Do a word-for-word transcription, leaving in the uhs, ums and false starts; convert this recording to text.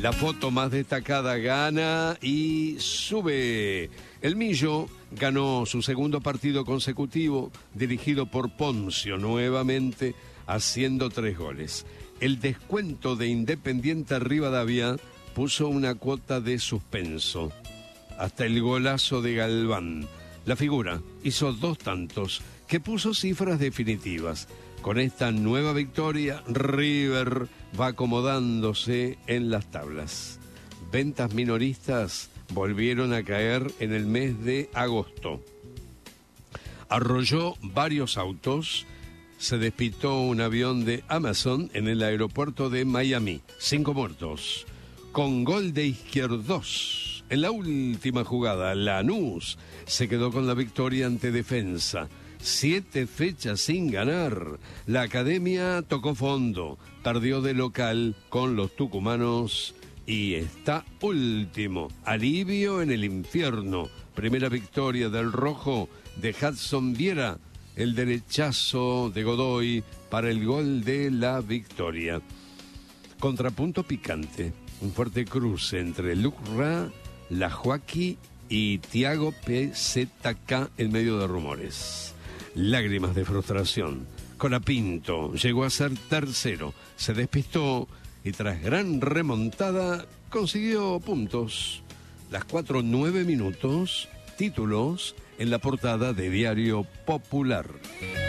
La foto más destacada gana y sube. El Millo ganó su segundo partido consecutivo, dirigido por Poncio, nuevamente haciendo tres goles. El descuento de Independiente Rivadavia puso una cuota de suspenso. Hasta el golazo de Galván. La figura hizo dos tantos que puso cifras definitivas. Con esta nueva victoria, River va acomodándose en las tablas. Ventas minoristas volvieron a caer en el mes de agosto. Arrolló varios autos. Se despistó un avión de Amazon en el aeropuerto de Miami. Cinco muertos. Con gol de Izquierdos. En la última jugada, Lanús se quedó con la victoria ante Defensa. Siete fechas sin ganar. La Academia tocó fondo. Perdió de local con los tucumanos y está último. Alivio en el infierno. Primera victoria del rojo de Hudson Viera. El derechazo de Godoy para el gol de la victoria. Contrapunto picante. Un fuerte cruce entre Lucra, La Joaquí y Thiago P Z K en medio de rumores. Lágrimas de frustración. Colapinto llegó a ser tercero. Se despistó y tras gran remontada consiguió puntos. Las cuatro nueve minutos, títulos en la portada de Diario Popular.